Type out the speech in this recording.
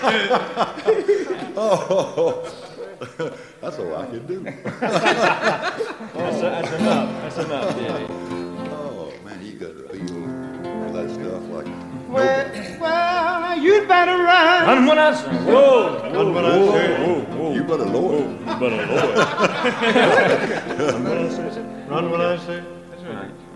Oh, that's all I can do. That's enough. That's enough, Daddy. Oh, man, you got to feel that stuff like Well, you'd better run. Run when I say. Whoa. Run when I say. you better know it. You better know it. Run when I say. That's right.